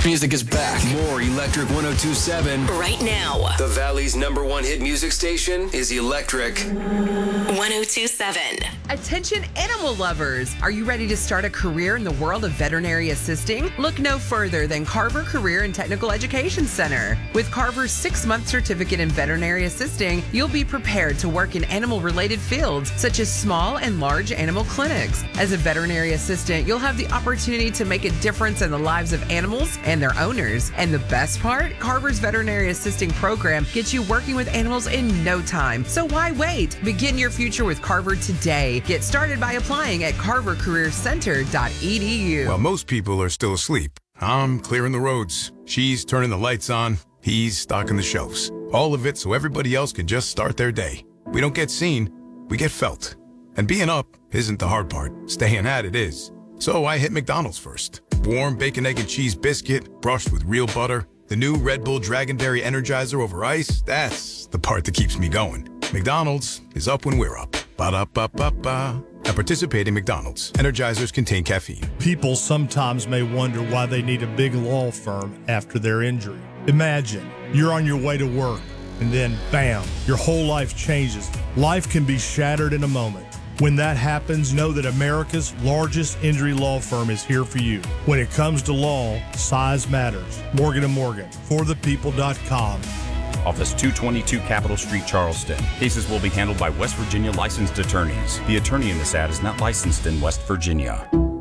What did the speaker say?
Music is back. More Electric 102.7. Right now. The Valley's #1 hit music station is Electric 102.7. Attention animal lovers. Are you ready to start a career in the world of veterinary assisting? Look no further than Carver Career and Technical Education Center. With Carver's 6-month certificate in veterinary assisting, you'll be prepared to work in animal-related fields such as small and large animal clinics. As a veterinary assistant, you'll have the opportunity to make a difference in the lives of animals and their owners. And the best part? Carver's veterinary assisting program gets you working with animals in no time. So why wait? Begin your future with Carver today. Get started by applying at carvercareercenter.edu. While most people are still asleep, I'm clearing the roads. She's turning the lights on. He's stocking the shelves. All of it so everybody else can just start their day. We don't get seen, we get felt. And being up isn't the hard part. Staying at it is. So I hit McDonald's first. Warm bacon, egg, and cheese biscuit, brushed with real butter. The new Red Bull Dragon Dairy Energizer over ice, that's the part that keeps me going. McDonald's is up when we're up. Ba-da-ba-ba-ba. At participating McDonald's, Energizers contain caffeine. People sometimes may wonder why they need a big law firm after their injury. Imagine you're on your way to work, and then, bam, your whole life changes. Life can be shattered in a moment. When that happens, know that America's largest injury law firm is here for you. When it comes to law, size matters. Morgan & Morgan, forthepeople.com. Office 222 Capitol Street, Charleston. Cases will be handled by West Virginia licensed attorneys. The attorney in this ad is not licensed in West Virginia.